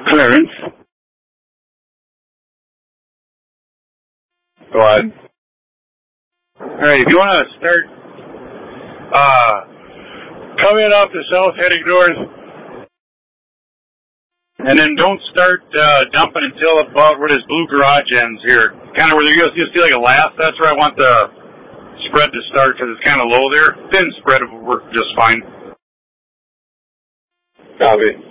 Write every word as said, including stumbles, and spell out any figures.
Clarence. Go ahead. Alright, if you want to start uh, coming off the south, heading north, and then don't start uh, dumping until about where this blue garage ends here. Kind of where you'll, you'll see like a laugh. That's where I want the spread to start because it's kind of low there. Thin spread will work just fine. Copy.